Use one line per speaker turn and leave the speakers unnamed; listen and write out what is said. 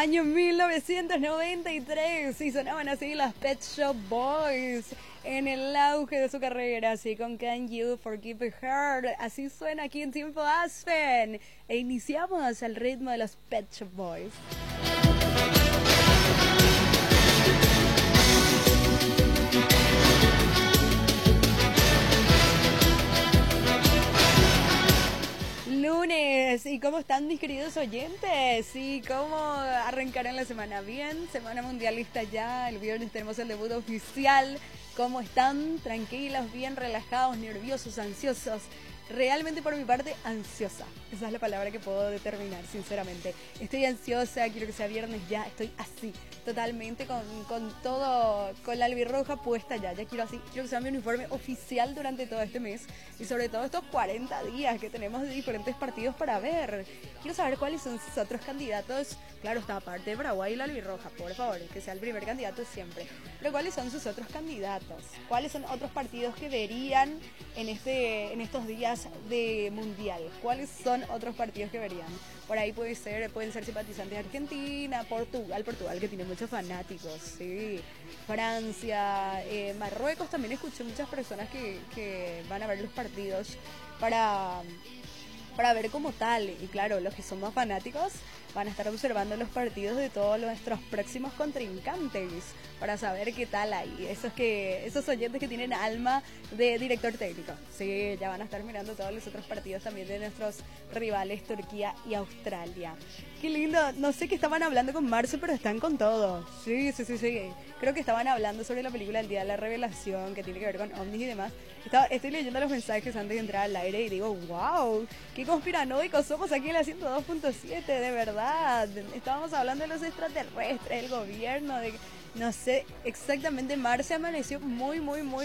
Año 1993 y sonaban así las Pet Shop Boys en el auge de su carrera, así con Can You Forgive Her, así suena aquí en Tiempo Aspen e iniciamos al ritmo de los Pet Shop Boys. Lunes, ¿y cómo están mis queridos oyentes? ¿Y cómo arrancaron la semana? Bien, semana mundialista ya, el viernes tenemos el debut oficial. ¿Cómo están? Tranquilos, bien relajados, nerviosos, ansiosos. Realmente por mi parte, ansiosa. Esa es la palabra que puedo determinar, sinceramente. Estoy ansiosa, quiero que sea viernes ya, estoy así, totalmente con todo, con la albirroja puesta ya. Ya quiero así, quiero que sea mi uniforme oficial durante todo este mes y sobre todo estos 40 días que tenemos de diferentes partidos para ver. Quiero saber cuáles son sus otros candidatos. Claro, está aparte de Paraguay y la albirroja, por favor, que sea el primer candidato siempre. Pero cuáles son sus otros candidatos, cuáles son otros partidos que verían en estos días de mundial, cuáles son otros partidos que verían. Por ahí pueden ser simpatizantes de Argentina, Portugal que tiene muchos fanáticos, sí, Francia, Marruecos. También escuché muchas personas que van a ver los partidos para ver como tal, y claro, los que son más fanáticos van a estar observando los partidos de todos nuestros próximos contrincantes para saber qué tal hay. Esos oyentes que tienen alma de director técnico, sí, ya van a estar mirando todos los otros partidos también de nuestros rivales Turquía y Australia. Qué lindo, no sé qué estaban hablando con Marce, pero están con todo. Sí. Creo que estaban hablando sobre la película El Día de la Revelación, que tiene que ver con ovnis y demás. Estoy leyendo los mensajes antes de entrar al aire y digo, wow, qué conspiranoicos somos aquí en la 102.7, de verdad. Estábamos hablando de los extraterrestres, del gobierno, no sé exactamente. Marce amaneció muy